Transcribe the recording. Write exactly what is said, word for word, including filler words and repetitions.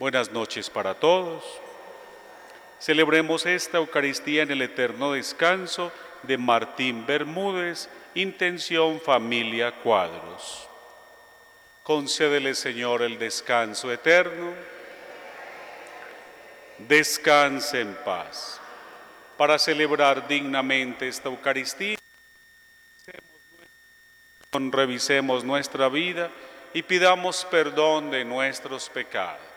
Buenas noches para todos. Celebremos esta Eucaristía en el eterno descanso de Martín Bermúdez, intención familia Cuadros. Concédele, Señor, el descanso eterno. Descanse en paz. Para celebrar dignamente esta Eucaristía, revisemos nuestra vida y pidamos perdón de nuestros pecados.